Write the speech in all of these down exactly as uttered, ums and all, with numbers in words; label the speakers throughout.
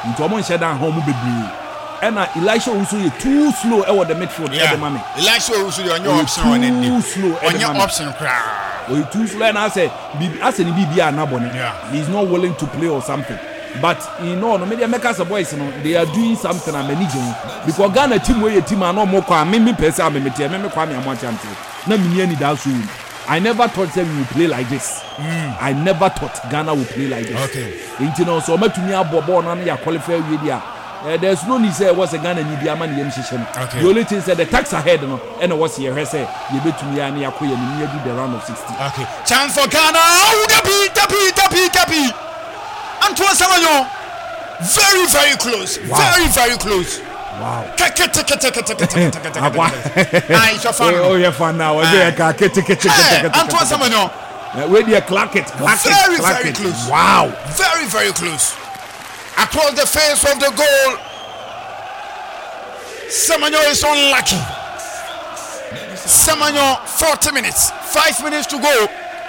Speaker 1: Into omo nhyɛ dan home bebree. Ena Elisha Owusu is too slow over the midfield.
Speaker 2: Yeah. Elisha Owusu on your option on it.
Speaker 1: Too slow
Speaker 2: on your option.
Speaker 1: Oh, too slow. And I say, I say, B B are nabone. He's not willing to play or something. But you know, no media makers a boys, you know, they are doing something. I'm managing because Ghana team where team are no more. Me me person, me me team, me me kwame amwachanti. Na me ni that soon. I never thought that we would play like this. Mm. I never thought Ghana would play like this.
Speaker 2: Okay.
Speaker 1: You know, so much to me about born and ya qualify with ya. Uh, there's no need say what's a Ghana need the man
Speaker 2: okay.
Speaker 1: The only thing said the tax ahead no and what's here say you bet to me and ya koye ni do the round of sixty.
Speaker 2: Okay. Chance for Ghana. Oh, tapi tapi tapi tapi. Antoine Samayon. Very very close. Wow. Very very close.
Speaker 1: Wow.
Speaker 2: Ah, it's your fan.
Speaker 1: Oh, you're fan now.
Speaker 2: Antoine Samayon.
Speaker 1: Where do you clack it? Clack it.
Speaker 2: Very very close.
Speaker 1: Wow.
Speaker 2: Very very close. Across the face of the goal, Samayon is unlucky. Samayon, forty minutes, five minutes to go.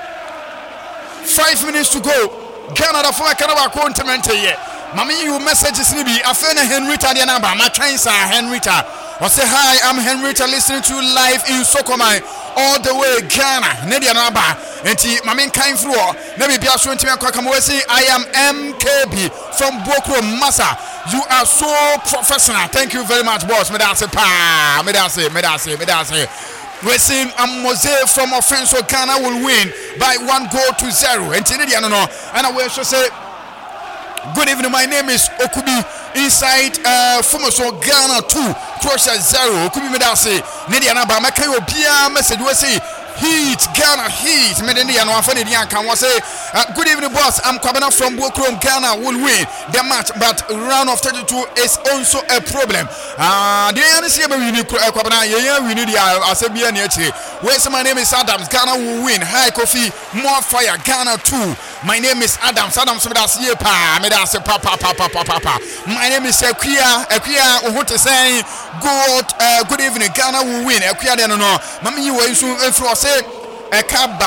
Speaker 2: Five minutes to go. Ghana the four Canada continent here. Mami, you messages ni bi. Afena Henrita the number. My trains are Henrita. I say hi. I'm Henrita listening to you live in Sokomai. All the way Ghana, Nedia Naba, and Mamin Kain Floor, Nebi Biasu and Timia Kwakamwesi. I am M K B from Bokro Massa. You are so professional. Thank you very much, boss. Medase Pa, Medase, Medase, Medase. We're seeing a Mose from Offenso Ghana will win by one goal to zero. And Tinedia no no. And I will also say, good evening, my name is Okubi inside uh Fumoso Ghana two, Croatia zero. Okubi Medase, Nedia Naba, Makayo Bia message we say heat Ghana heat. Media no afani dia kan we say good evening boss. I'm Kwabena from Bokrom. Ghana will win the match, but round of thirty-two is also a problem. Ah, the any see be win Kwabena ye ye win dia asebia na echi. Where's my name is Adams. Ghana will win. Hi Kofi, more fire Ghana two. My name is Adams. Adams me das ye pa, me das pa pa pa pa pa pa. My name is Equia. Equia who to say good uh, good evening. Ghana will win. Equia de no no. Mami you we so efro say Ekaba.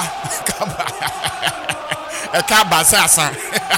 Speaker 2: Ekaba sasa.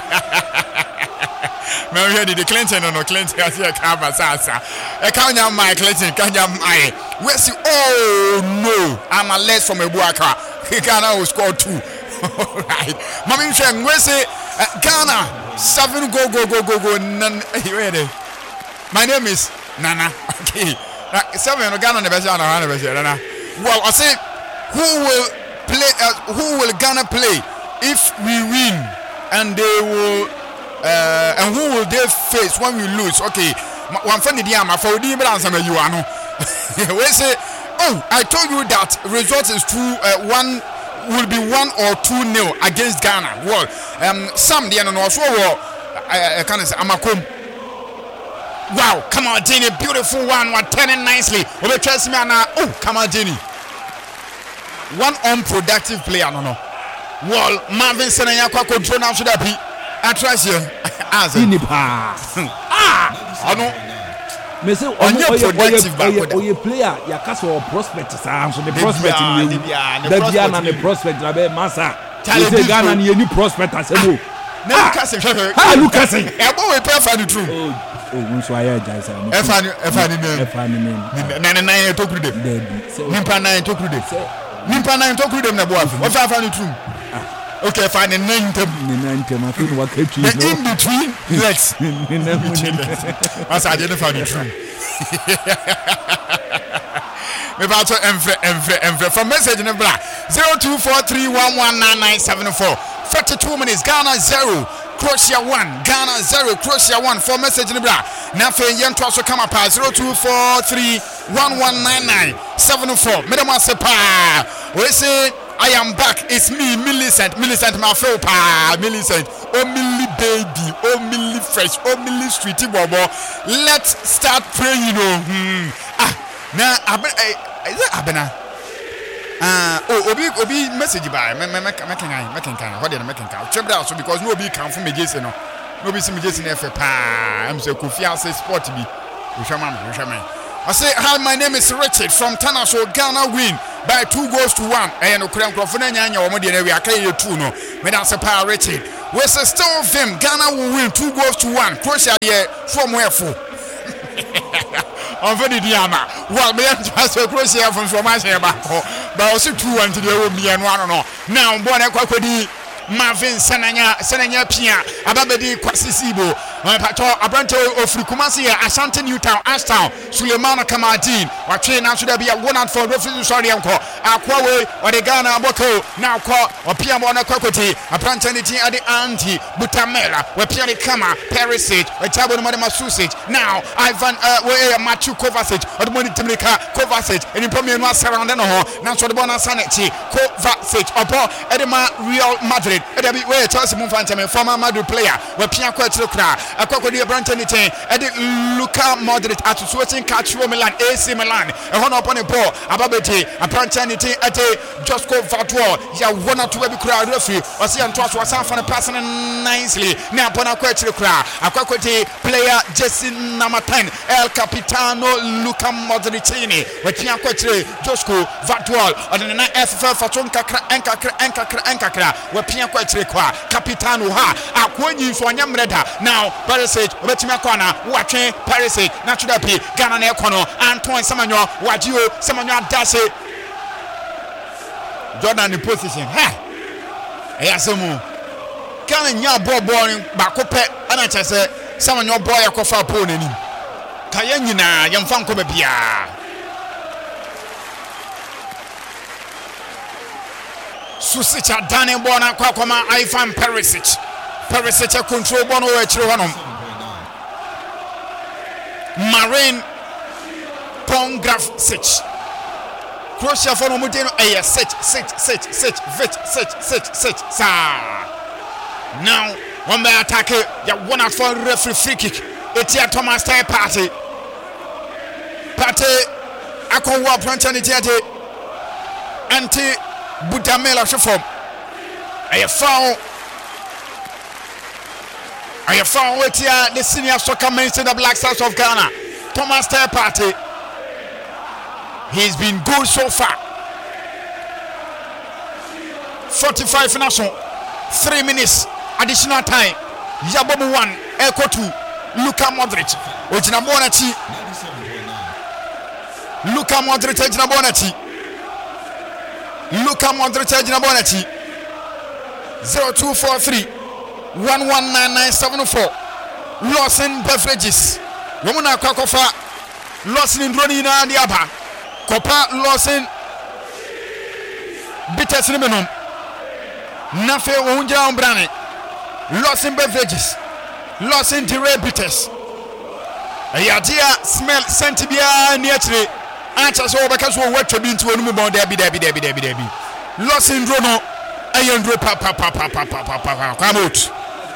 Speaker 2: Me hear the Clinton no Clinton I say Ekaba sasa. Ekanya my Clinton, kanya my. We see oh no. I'm a less from Ebuaka. Ghana will score two. Right. Mami Chen, we say uh, Ghana seven go go go go go. Nan, my name is Nana. Okay. Uh, seven Ghana never say Nana never say Nana. Well, I say who will play? Uh, who will Ghana play if we win? And they will. Uh, and who will they face when we lose? Okay. One funny dia ma for di answer me you are no. We say, oh, I told you that result is two uh, one. Will be one or two nil against Ghana. Well, um, some the no also I can say Amakom. Wow, come on, Jenny, beautiful one, what turning nicely. Over trust me now. Oh, come on, Jenny. One unproductive player, no no. Well, Marvin Senaya Kwako drone out should that be. I trust you. As ah, I know.
Speaker 1: Me say on your productive back or your player ya cast or prospect sam so the prospect in you the Diana the prospect na be massa say Ghana ni any prospect asemo
Speaker 2: na Lucas
Speaker 1: ah Lucas
Speaker 2: e bo we pay for the true
Speaker 1: oh oh so aya jai say
Speaker 2: e fa ni e fa ni name
Speaker 1: e fa ni name
Speaker 2: na na na to kru dem nimpa na to kru dem nimpa na to kru dem na bo afi o fa fa ni true okay, fine. And nine them.
Speaker 1: Nine them. I think what catch you.
Speaker 2: In between legs. As I didn't find it true. Me about to enve enve enve. From message number zero two four three one one nine nine seven four. Forty-two minutes. Ghana zero. Croatia one. Ghana zero. Croatia one. For message number. Now for young to also come up. Zero two four three one one nine nine seven four. Madam Sepa. We say. I am back. It's me, Millicent. Millicent, my fellow pa. Millicent. Oh, Millie baby. Oh, Millie fresh. Oh, Millie sweetie bobo. Let's start praying, you know. Hmm. Ah, now, Abena. Is it Abena? Ah, oh, Obi, Obi, message by me, me, me, making, making kind. What did I make? Check it out. So because nobody come from me, Jason. No, nobody see me, Jason. F pa. I'm so Kofi say sport to be. Ushaman, Ushaman. I say hi. My name is Richard from Tanaso. Ghana win by two goals to one. And Ukraine Crawford and Yanya or Modiana, we are carrying two. No, Madam Sapa Richard. we say still them Ghana will win two goals to one. Croatia here from where for? On very diama. Well, me and just Croatia from Somalia back. But also two one to the room and one no. Now Bona Kwakodi Marvin Senanya Senanya Pia Ababedi Kwasisibo Pato Abranto of Kumasi Ashanti Newtown Ashtown Suleimana Kamadin or train now should be a one out for referee sorry uncle Aquawe or the Ghana Boko now call or Piamona Kokoti a Prantanity at the anti Butamela where Piani Kama Perisic a Tabo Madama Susage now Ivan uh where Machu Kovacic or the money Timika Kovacic and in Pomian was surrounded now so the Bona Sanity Kovacic upon Edema Real Madrid. Edabi we Chelsea Mufantame former Madrid player we Pia Kwetro Kra Akokodi Brantanity Edi Luka Modric at switching Calcio Milan A C Milan e hono upon the ball Ababeti Brantanity ate Josko Vatwo ya one or two ebi kra referee osi antwas wasan fa passing nicely na upon Kwetro Kra Akokodi player Jesse number ten El Capitano Luka Modric we Pia Kwetro Josko Vatwo on the F F Fatron Kakra Enka Enka Enka Kra we Pia Kwetro Kwa Capitano ha akwonyi so anyamreda now Perisic obetima kwana watwe Perisic natural p Ghana na ekono Antoine Semenyo wagio Semenyo adase Jordan in position ha eyasemu Ghana nya ball ball baako pe ana chese Semenyo boy yakofa pole nani kaya nyina yemfa nko bia Susicha Dani Bona Kwakoma Ivan Perisic Perisic control Bono Echironom Marine Pongrafsic Croatia for Mudino Aya sit sit sit sit sit sit sit sit sa now one by attack ya one out for referee free kick Etia Thomas Tay Party Party Akwa Prantanity anti Butamela Shofom I have found I have found what here the senior soccer minister the Black Stars of Ghana Thomas Tay Party. He's been good so far. forty-five national three minutes additional time Yabomu one Echo two Luka Modric Ojina Bonati Luka Modric Ojina Bonati Luka Modric Ojina Bonati zero two four three one one nine nine seven four Lawson Beverages Womuna Kwakofa Lawson in Droni na Diaba Kopa Lawson Bitters Limenon Nafe Unja Umbrane Lawson Beverages Lawson Dire Bitters Ayadia smell Santibia Niatre Ancha so because we work to be into a new bond debi debi debi debi debi Lawson Drono Ayandro papa papa papa papa come out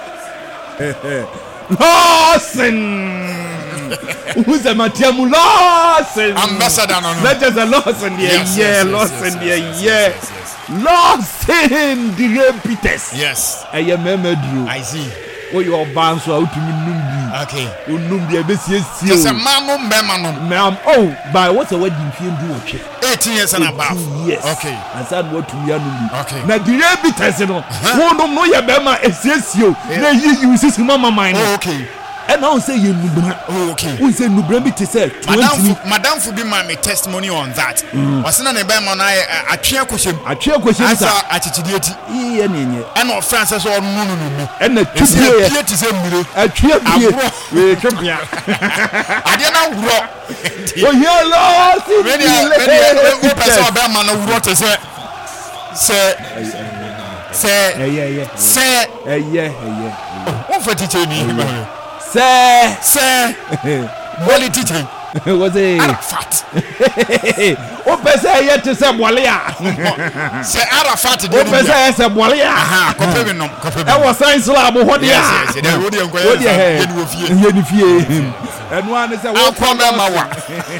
Speaker 1: Lawson Who's a Matiamu Lawson
Speaker 2: Ambassador no
Speaker 1: not just a Lawson yeah yeah Lawson yeah yeah Lawson Dire Bitters
Speaker 2: yes
Speaker 1: I am Memedru
Speaker 2: I see
Speaker 1: oh your bands out to me numbi
Speaker 2: okay
Speaker 1: o numbi e be sie sie
Speaker 2: just a man no man no
Speaker 1: ma'am oh by what a wedding fee do okay
Speaker 2: eighteen years and above
Speaker 1: yes
Speaker 2: okay
Speaker 1: and said what to me numbi
Speaker 2: okay
Speaker 1: na Dire Bitters no won no no ye be ma esiesie na yi you see mama mine
Speaker 2: okay
Speaker 1: and now say you nubra
Speaker 2: okay
Speaker 1: who say nubra bi te say
Speaker 2: madam madam for be my testimony on that wasina na be ma na atwe akohyem
Speaker 1: atwe akohyem sa
Speaker 2: achichidie ti
Speaker 1: iye nenye
Speaker 2: and of francis or no no no
Speaker 1: and na twibie
Speaker 2: ye ti say mure
Speaker 1: atwe bie we twibia
Speaker 2: ade na wuro
Speaker 1: oh hello see
Speaker 2: me dey me dey o person be ma na wuro te say say say
Speaker 1: eh yeah yeah
Speaker 2: say
Speaker 1: eh yeah eh yeah
Speaker 2: o fa teacher ni
Speaker 1: say
Speaker 2: say boli teacher
Speaker 1: was it
Speaker 2: Arafat
Speaker 1: o pesa ye te say bole a
Speaker 2: say Arafat
Speaker 1: o pesa ye say bole a
Speaker 2: aha ko pe no ko pe
Speaker 1: e was science lab ho de a
Speaker 2: yes yes dey wo dey nkoye ye ni wo fie
Speaker 1: ye ni fie enu an say
Speaker 2: wo ko me ma wa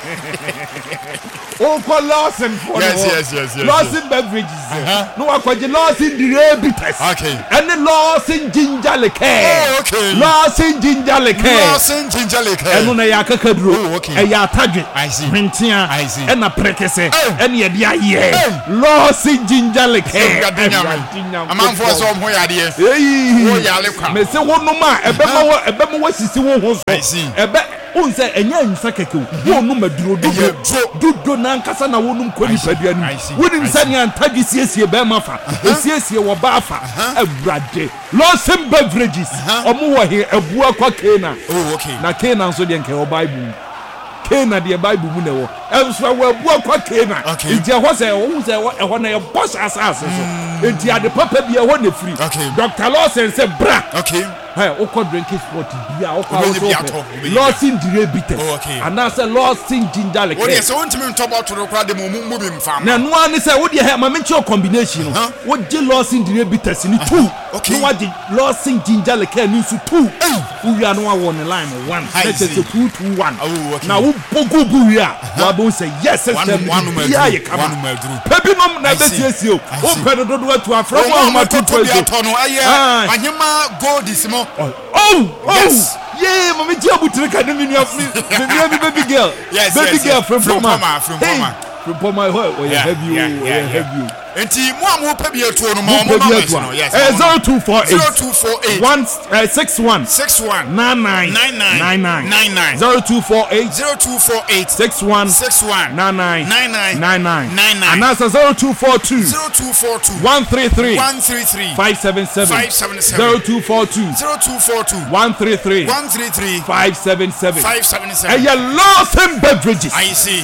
Speaker 1: o ko Lawson for
Speaker 2: yes yes yes yes
Speaker 1: Lawson Beverages no wa kwaje Lawson Dire Bitters
Speaker 2: okay
Speaker 1: and Lawson Ginger Liquor
Speaker 2: oh okay
Speaker 1: Lawson Ginger Liquor
Speaker 2: Lawson Ginger Liquor
Speaker 1: enu na ya kakaduro
Speaker 2: oh okay
Speaker 1: e ya tadwe
Speaker 2: I see
Speaker 1: printia
Speaker 2: I see
Speaker 1: e na pretty se ene ye de aye Lawson ginger liquor
Speaker 2: amanfo so ho yade
Speaker 1: eh
Speaker 2: wo yale kwa
Speaker 1: me se wonum a ebema wo ebema wasisi wo ho so ebe unse enya nsa keke wo no maduro dodo dodo na nkasa na wonum kwani padua ni woni nsa ni antagi siesie be ma fa siesie wo ba fa abrade Lawson beverages omo wo he abua kwa Kena
Speaker 2: oh okay
Speaker 1: na Kena nso de nke wo Bible Kena de Bible mu ne wo enso wo abua kwa Kena nti ho se wo se ho na ye boss asase so nti ade papa bi e ho na free Doctor Lawson se bra
Speaker 2: okay
Speaker 1: hey oko drink sport bia oko awo Lawson dire bitter and na say Lawson ginger liquor
Speaker 2: wo dey say wontimi ntobo toro kra de mo mu bi mfam
Speaker 1: na no an say wo dey he ma menche combination no wo dey Lawson dire bitter ni two no wa dey Lawson ginger liquor ni so two wo wi anu awo ne line one let's say two two one na wo bogu bu wi a wa bo say yes system ya ye kama pebinom na betiesie o wo pedo dodo atu afro mo ma tutu
Speaker 2: no aye anyema gold is mo
Speaker 1: oh oh yes yeah mama ji abutire ka no menu of me me baby girl
Speaker 2: yes,
Speaker 1: baby
Speaker 2: yes,
Speaker 1: girl
Speaker 2: yes.
Speaker 1: from
Speaker 2: from
Speaker 1: Poma
Speaker 2: from Poma
Speaker 1: from Poma oh yeah have you yeah have you
Speaker 2: enti mo am pe bi etu no mo mo no yes
Speaker 1: eh zero two four eight
Speaker 2: zero two four eight
Speaker 1: one six one
Speaker 2: six one
Speaker 1: nine nine
Speaker 2: nine nine nine nine
Speaker 1: zero two four eight
Speaker 2: zero two four eight
Speaker 1: six one
Speaker 2: six one
Speaker 1: nine nine
Speaker 2: nine nine
Speaker 1: nine nine
Speaker 2: nine nine
Speaker 1: and that's zero two four two
Speaker 2: zero two four two
Speaker 1: one three three
Speaker 2: one three three
Speaker 1: five seven seven
Speaker 2: five seven seven
Speaker 1: zero two four two
Speaker 2: zero two four two
Speaker 1: one three three
Speaker 2: one three three
Speaker 1: five seven seven
Speaker 2: five seven seven
Speaker 1: and your Lawson beverages
Speaker 2: I see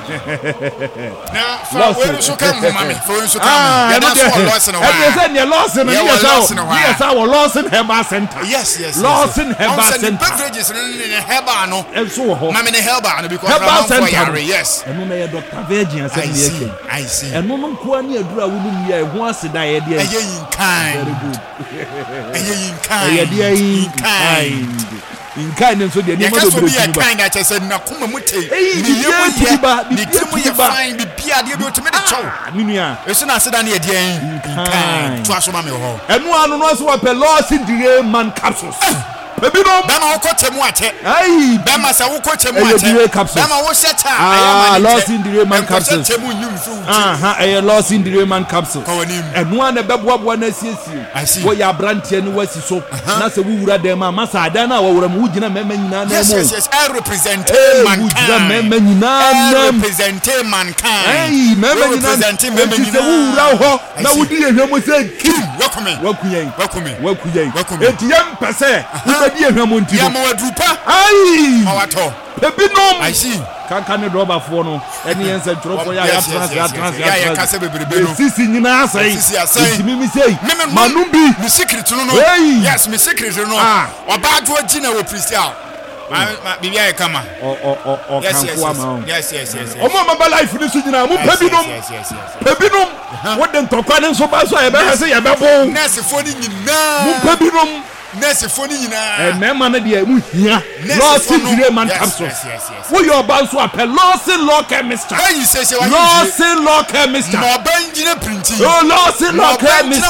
Speaker 2: now for when so come mommy for when so come yeah that's what Lawson
Speaker 1: and you said your Lawson and yes our yes our Lawson Herbal Center
Speaker 2: yes yes
Speaker 1: Lawson Herbal Center
Speaker 2: beverages in herbal no
Speaker 1: and so ho
Speaker 2: mommy in herbal because
Speaker 1: Herbal Center
Speaker 2: yes
Speaker 1: and no Doctor Virgin said
Speaker 2: I see I see
Speaker 1: and no no ko ani adura wonu ya ehu aseda ye de
Speaker 2: eye yin kind
Speaker 1: very good
Speaker 2: eye yin kind
Speaker 1: eye de yin kind in kind nso de ni mo do
Speaker 2: be kind that say na kuma mute
Speaker 1: ni ye mo ba
Speaker 2: ni timu ye fine bi bia de bi o timi de chow
Speaker 1: ni nua
Speaker 2: eso na aseda na ye de yin kind to aso ma me ho
Speaker 1: enu anu no so wa pe Lawson dire man capsules Baby no
Speaker 2: bema wo kotemu ache
Speaker 1: ai
Speaker 2: bema sa wo kotemu ache bema wo sheta
Speaker 1: ah Lawson dire man capsules
Speaker 2: kotemu nyum fu
Speaker 1: aha eh Lawson dire man capsules
Speaker 2: kawanim
Speaker 1: enu an beboaboa na siesie wo ya brantie ne wasi so na se wo wura dem ma masa adan na wo wura mu gina mema nyina na mo
Speaker 2: yes yes yes I represent
Speaker 1: mankind gina mema nyina
Speaker 2: na represent mankind
Speaker 1: ai mema nyina represent mema nyina wo wura ho na wo di ehwe mo se kim
Speaker 2: welcome
Speaker 1: wakuyen
Speaker 2: welcome
Speaker 1: wakuyen
Speaker 2: welcome
Speaker 1: etiyam pese di ehwe mo nti
Speaker 2: ya mo adrupa
Speaker 1: ai
Speaker 2: mawato
Speaker 1: ebinom
Speaker 2: I see
Speaker 1: kanka ne droba fo no ene yen se twerofo ya ya trans ya trans
Speaker 2: ya ya kase beberebe no
Speaker 1: sisi nyina asai sisi mimi sei manum bi
Speaker 2: mi secret no no yes mi secret no obaado agina wo pristial ma bibia e kama
Speaker 1: o o o kanko ama
Speaker 2: yes yes yes
Speaker 1: o mo maba life ni so nyina mu pebinom pebinom woden tokwa ne nso ba so ya be ha se ya be bo
Speaker 2: nurse fo ni nyina
Speaker 1: mu pebinom
Speaker 2: nurse fo ni nyina
Speaker 1: eh mema na de mu hia Lawson dire man capsules wo your ban so apel Lawson law chemist
Speaker 2: hey say say
Speaker 1: Lawson law chemist
Speaker 2: no ban gina printing
Speaker 1: oh Lawson law chemist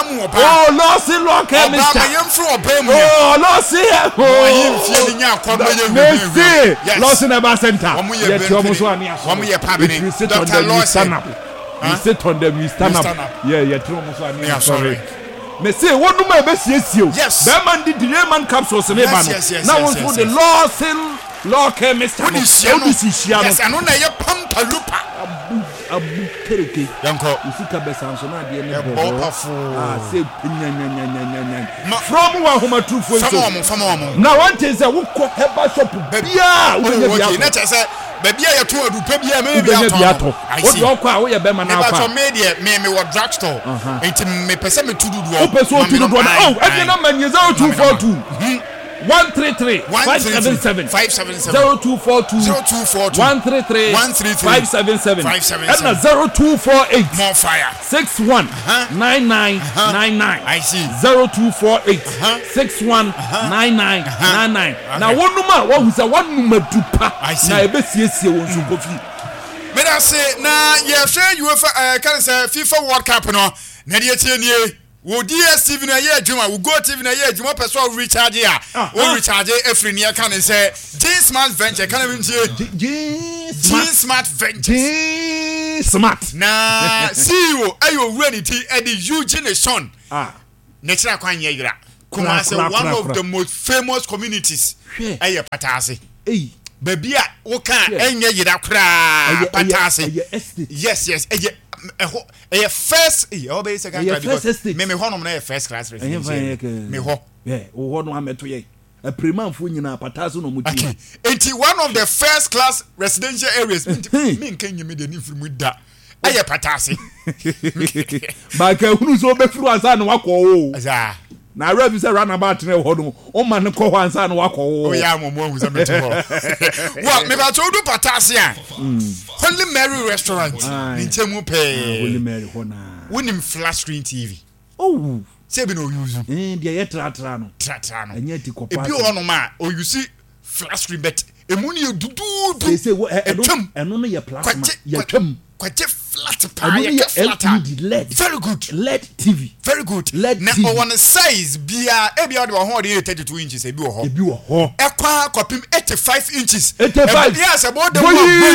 Speaker 1: oh Lawson law chemist
Speaker 2: ba yem fro oba mu
Speaker 1: oh Lawson
Speaker 2: oh yim fie ni nya akwa ye
Speaker 1: hu Lawson Herbal Center
Speaker 2: ye
Speaker 1: ti omo so ani aso
Speaker 2: omo ye pabini
Speaker 1: Doctor Lawson you sit on them you stand up yeah ye ti omo so ani aso me say wonu ma be siesie o be man di dire man capsules ne ba no na won for the Lawson law chemist
Speaker 2: no yes anu na ye pampa lupa
Speaker 1: abu abu kereke
Speaker 2: yanko
Speaker 1: usika be sanso na de ne bo ah say nya nya nya nya nya from wa homa trufo
Speaker 2: nso famo famo
Speaker 1: na one thing say wo ko herbal shop bia wo nya bia
Speaker 2: na che say babia ye to adupa bia me
Speaker 1: bia to wo de okwa wo ye be ma na
Speaker 2: akwa me de me me wo drugstore enti me pese me tududu
Speaker 1: o pese o tududu oh e na manye zero two four two one three three five seven seven
Speaker 2: five seven seven
Speaker 1: zero two four two
Speaker 2: zero two four two
Speaker 1: one three three five seven seven and zero two four eight
Speaker 2: more fire
Speaker 1: six one nine nine nine nine
Speaker 2: I see
Speaker 1: zero two four eight six one nine nine nine nine now one number what we say one number dupa na ebe siesie won so kofi
Speaker 2: me da say na ye hwe UEFA eh kan say FIFA World Cup no na de tie nie wo D S T V na ye adwuma wo Go T V na ye adwuma person recharge ya wo recharge every near kan say G Smart Venture kan we tie
Speaker 1: G
Speaker 2: Smart Venture
Speaker 1: smart.
Speaker 2: Na C E O ayo Renity e di Eugene Son.
Speaker 1: Ah.
Speaker 2: Netra kwan ye yira. Kuma say one of the most famous communities. Aye Patase.
Speaker 1: Hey.
Speaker 2: Baby a wo kan enye yira kra Patase. Yes yes eye eh first eh obey second class because me me ho no na first class residence. Me ho.
Speaker 1: Yeah, wo ho no ameto ye. A primanfo nyina Patase no mutima.
Speaker 2: Enti one of the first class residential areas me nkan nyime de ni mfirimu da. Aye Patase.
Speaker 1: Ba ka hunu so be furu asa na wakọ o.
Speaker 2: Aza.
Speaker 1: Na rev say run about na ho no. O ma ne ko ho asa na wakọ o.
Speaker 2: O ya mo mo hu say me to ho. Wa me ba to do Patase a. Holy Mary restaurant. Ni chemu pe.
Speaker 1: Holy Mary ho na.
Speaker 2: Wonim flat screen T V.
Speaker 1: Oh.
Speaker 2: Say be no use.
Speaker 1: Eh dia ye tra tra no.
Speaker 2: Tra tra no.
Speaker 1: Anya ti kopa.
Speaker 2: E bi ono ma o you see flat screen bet. Emu ni dudu.
Speaker 1: Say say eno eno no ye plasma. Ye twam.
Speaker 2: Kwaje flat pa ye flat.
Speaker 1: L E D L E D.
Speaker 2: Very good.
Speaker 1: L E D T V.
Speaker 2: Very good.
Speaker 1: L E D
Speaker 2: na
Speaker 1: T V.
Speaker 2: O one size bia e bia de ho de thirty-two inches e bi wo ho.
Speaker 1: E bi wo ho.
Speaker 2: E kwa kopim eighty-five inches.
Speaker 1: eighty-five.
Speaker 2: Yes, about the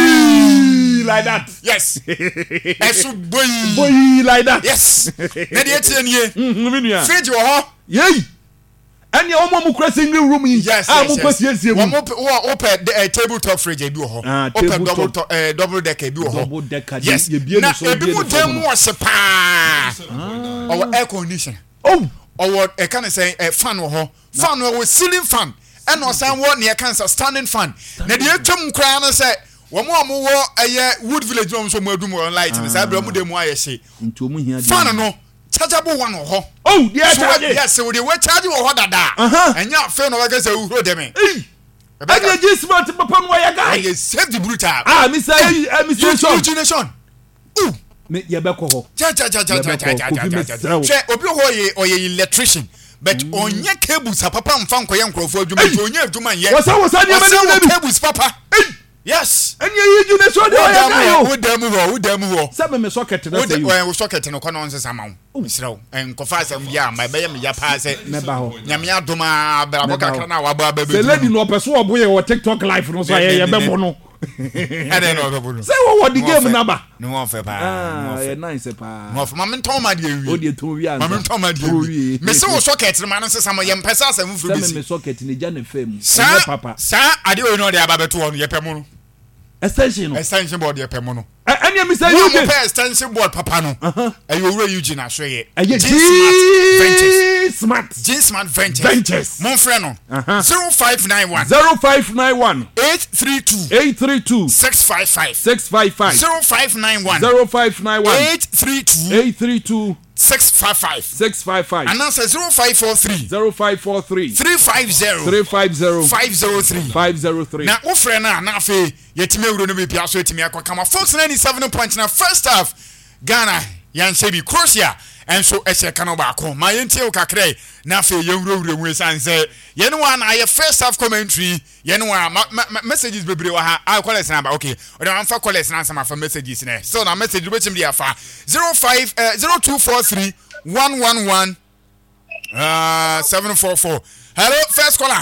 Speaker 1: boy like that.
Speaker 2: Yes. Esu boy.
Speaker 1: Boy like that.
Speaker 2: Yes. Na de etie nie.
Speaker 1: Mhm me nua.
Speaker 2: Fridge wo ho.
Speaker 1: Yey. Any omo mu kura single room in.
Speaker 2: Yes,
Speaker 1: ah,
Speaker 2: yes,
Speaker 1: mu kwasiesie mu.
Speaker 2: Omo open the tabletop fridge e bi wo ho. Open double top uh, double decker e bi wo ho.
Speaker 1: Double decker.
Speaker 2: Yes.
Speaker 1: Ye bie
Speaker 2: na
Speaker 1: so
Speaker 2: e bi mu dem wo se pa. Our air conditioner.
Speaker 1: Oh.
Speaker 2: Our e kan say uh, fan wo ho. Fan wo ceiling fan. And no san wo ne kan say standing fan. Na de etwam kra na say wo mo mo wo eye Wood Village no so mo adum on light ni say bra mo dem aye hye.
Speaker 1: Nti omu hia.
Speaker 2: Fan no chargeable one ho.
Speaker 1: Oh, the
Speaker 2: so,
Speaker 1: charge.
Speaker 2: Yes, so they were charging ho dada.
Speaker 1: Uh-huh.
Speaker 2: And ya fe no we say uro dem.
Speaker 1: Eh. Anya ji smart papa no ya guy.
Speaker 2: I save the brutal.
Speaker 1: Ah, Mister Mister Son.
Speaker 2: Generation. Ooh.
Speaker 1: Me ye be ko ho.
Speaker 2: Ja ja ja ja ja ja ja. Che obi ho ye oye electrician. But onye cables papa mfa nkoye nkrofo adwuma onye adwuma ye.
Speaker 1: Wasa wasa ni
Speaker 2: ma ni cables papa. Yes.
Speaker 1: Anya yi ju ne so de ya guy yo.
Speaker 2: Wo dem ho, wo dem ho.
Speaker 1: Se me socket na say you.
Speaker 2: Wo socket no kono nse sama wo. Misrawo. En kofa asam bia ma be ye me ya pa se.
Speaker 1: Ne ba ho.
Speaker 2: Nyame adoma bra bo kakra na wa ba ba be.
Speaker 1: The lady no person oboye wo TikTok live no so ye ye be bo no.
Speaker 2: Ade no go no.
Speaker 1: Say what the game number.
Speaker 2: No one fe pa.
Speaker 1: Ah, yeah nice pa.
Speaker 2: No for mama nton ma de wi.
Speaker 1: O de ton wi anza.
Speaker 2: Mama nton ma de wi. Me se wo socket ma no se sama ye mpesa asam fu bi.
Speaker 1: Se me socket ni ja ne fam.
Speaker 2: Sa papa. Sa ade o no de aba beto no ye pemu no.
Speaker 1: Extension no.
Speaker 2: Extension board ye pemu no.
Speaker 1: Any me say you
Speaker 2: get extension board papa no. Eh you re Eugene ahwe ye.
Speaker 1: G Smart.
Speaker 2: G Smart Ventures.
Speaker 1: Ventures.
Speaker 2: Mon frère no. zero five nine one.
Speaker 1: zero five nine one.
Speaker 2: eight three two.
Speaker 1: eight three two.
Speaker 2: six five five.
Speaker 1: six five five.
Speaker 2: zero five nine one.
Speaker 1: zero five nine one.
Speaker 2: eight three two.
Speaker 1: eight three two.
Speaker 2: six five five.
Speaker 1: six five five.
Speaker 2: And answer zero five four three.
Speaker 1: zero five four three.
Speaker 2: three five zero.
Speaker 1: three five zero.
Speaker 2: five zero three.
Speaker 1: five zero three.
Speaker 2: Now, wo frɛ na na afi yetime wuro no bia so yetime akwa Fox ninety-seven point nine first half Ghana yan shebi Croatia and so ehye kana ba ko ma yentie o kakre na afi ye wuro wuro mu sanse ye no one aye first half commentary ye no one messages bebre wa ha I call us number okay o am fa call us na sama fa messages ne so na message do betim dia fa zero five zero two four three one one one uh seven four four. Hello first caller.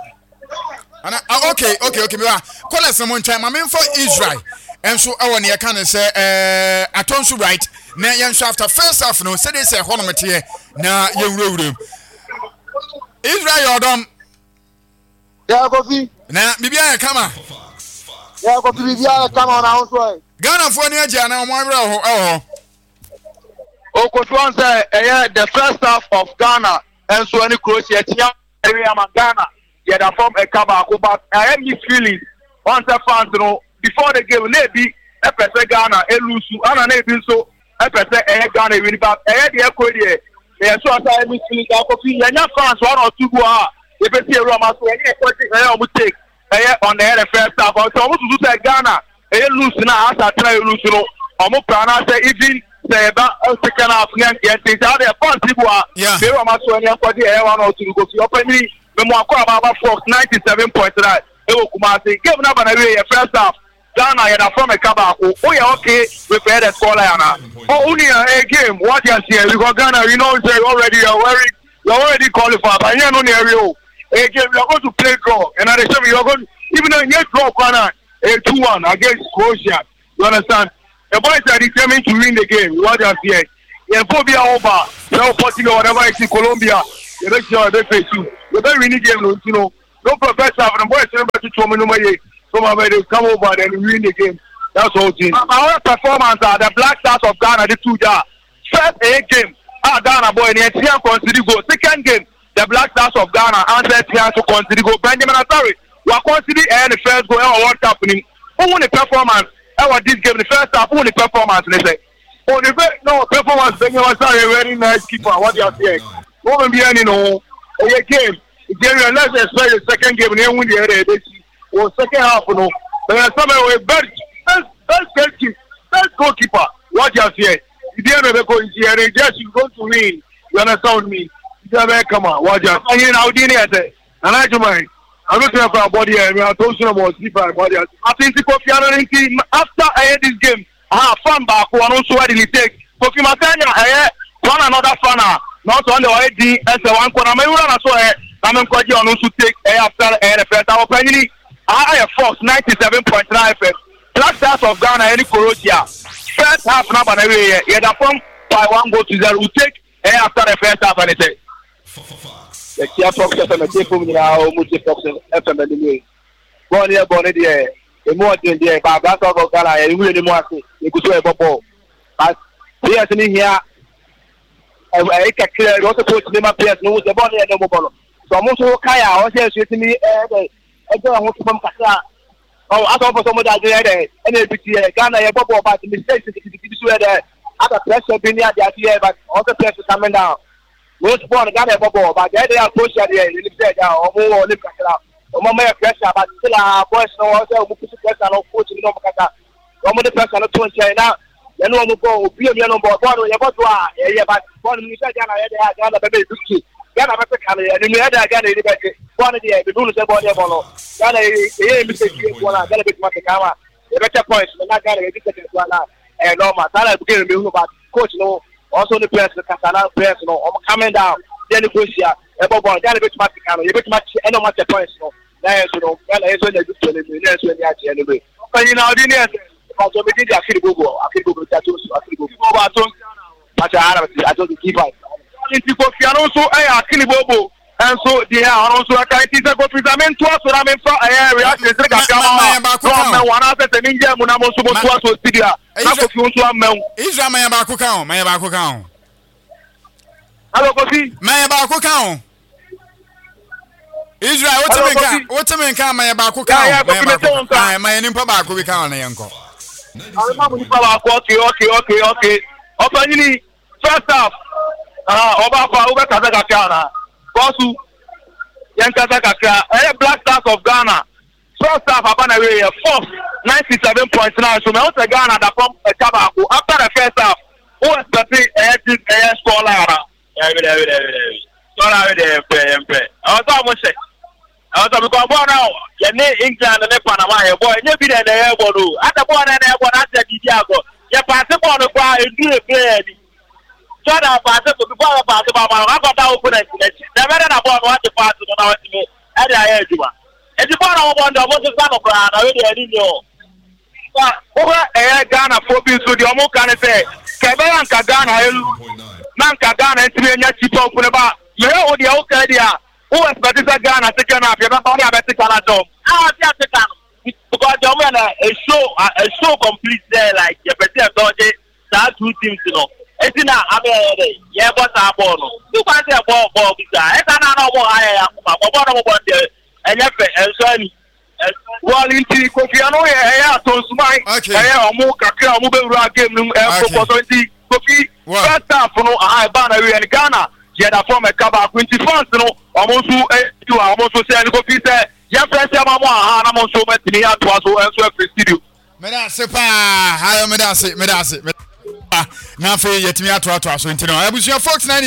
Speaker 2: Ana uh, okay okay okay me wa call us someone time am for Israel and so I want you can say eh atonso right na yen so after first half no say they say hono mete na ye wurowurum Israel odom
Speaker 3: ya kofi
Speaker 2: na bibia kama
Speaker 3: ya kofi bibia kama na honso
Speaker 2: Ghana fo ni agia na omo awre ho eh
Speaker 3: ho o kofi on say eh the first half of Ghana and so any Croatia tia area ma Ghana yeah that form a kaba but I have these feelings on the fans you know before the game maybe a person Ghana e lose and maybe so a person e Ghana win but e dey ko dey e so as I miss feelings I coffee yanya fans one or two go ah e be see Roma so e dey ko dey e o take e on the first half but so to say Ghana e lose na as try lose no o mo plan say even say ba second half ngan get things how the fans people are be Roma so e ko dey e one or two go fi open me me mo akwa baba Fox ninety-seven point nine e wo Kumasi game na ba na we first half Ghana ya from a kabako oh yeah okay we play the score line na oh only a game what you see because Ghana you know say already you are very you already qualified but you know the area a game you are going to play draw and at the same you are going even though you draw Ghana a two one against Croatia you understand the boys are determined to win the game. What you say? Yeah, Bobby over. No Portugal, whatever it's in Colombia. You make sure they face you. You don't win the game, you know. No professor, the boys are about to show me no way. Some of them come over and win the game. That's all team. Our performance are the Black Stars of Ghana, the two there. First A game, ah Ghana boy, and the team consider go. Second game, the Black Stars of Ghana answer team to consider go. Benjamin Atari, we are consider the first go ever World Cup. Who won the performance? Ever this game, the first half, who won the performance? They say, oh the first no performance. Benjamin Atari, a very nice keeper. What you are saying? Who will be any no? A game. If let's expect the second game, they win the other. They see. Or second half, no. But some way best, best, best keeper, best goalkeeper. What you are saying? You didn't ever go in here. They just you going to win. You understand me? You never come on. What you are saying? Now, didn't say? And I do mind. I'm looking for a body. I mean, I told you about sleeper body. I think the Kofi Annan team after I had this game, I have fun back. One also had the take. Kofi Matanya, I one another funner. Not on the I D as a one corner. I run as well. I'm going to also take after the first. Our opinion. I have Fox ninety-seven point nine F M. Black Stars of Ghana, any Croatia. First half number every year. You have from by one goal to zero. We take after the first half and it say. The Kia Fox F M, the Fox F M, anyway. Born here, born here. The more than the Black Stars of Ghana, you really more. You could say a ball. But here's in here. I can clear. You also put name up here. No, the ball here, no ball. So I'm also Kaya. I was here to me. I don't want to come back. Oh, I don't want somebody out there. And it's Ghana, a bubble about the mistakes. It's other pressure being there, but also pressure coming down. Most born Ghana bubble, but they are pushing there. You said, or more, live out. Or more pressure, but still, our boys know also who push pressure on coaching no matter. One more pressure on twenty now. You know, go, be a young boy, but one you said, Ghana, baby, Ghana, and you had a Ghana, one of the rules about the ball. Ghana, a mistake, one, I got a bit more camera. The better points, and I got a bit of and normal. I became a about coach, no, also the players, the Catana players, no, coming down. Then the Russia, a ball, got a bit much camera, you bit much, and no much points, no. That's no, Ghana is when they do it, that's when they are anyway. But you know, didn't because we did a Google, I think Google tattoos, I think Google, but I told the keeper. Into Kofi also I kill Bobo and so they are also a kind of government to us so I'm in for a reaction to the one after the Ninja Munamo to us Syria. Israel may about Cook, may about Cook. Hello, Kofi, may about Cook. Israel, what's a man? What's a man? Come, may about Cook. I am an improper Cook, uncle. Okay, okay, okay, okay. Open first half. Ah, Oba kwa Oba Kazakakana. Kosu, Yan Kazakaka. Eh, Black Stars of Ghana. First half, Abana way fourth, ninety-seven point nine. So now the Ghana that come a Tabaco after the first half. Who expected a a score lara? Every day, every day, every day. So now every day, play and play. I was almost saying. I was about one now. You need England and Panama. Boy, you be there. They have one. At the one and they have one. At the Diago. You pass the ball to play and do a play. So that part of the ball about the Baba, I got that open. Never than about what the part of the team. And I heard you. And the ball I wonder what the son of Brown, I already know. But over a Ghana for being so the Omo can say, Kaban Kagana, Nanka Ghana, and three and yet keep open about. You know, the old idea. Who expected a Ghana second half? You don't know about the Canada. Ah, that's the time. Because the woman a show, a show complete there, like your president, that two teams, you know. It's not a bad yeah, what's our ball? You can't say a ball, ball, because it's not a ball. I am a ball there, and and so well, into Kofi Annan, I told my, I am more Kakra, mobile game, and Kofi, first time for no high banner in Ghana, yet I form a cover twenty funds, no, almost to almost say, Kofi said, yeah, press your mama, I'm also met me at was also a studio.
Speaker 2: Medasipa, I am Medasi, Medasi. Now, for yet me at what was so into no. I was your Fox nine.